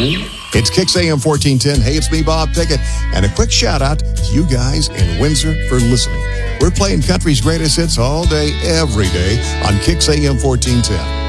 It's Kicks AM 1410. Hey, it's me, Bob Pickett. And a quick shout out to you guys in Windsor for listening. We're playing country's greatest hits all day, every day on Kicks AM 1410.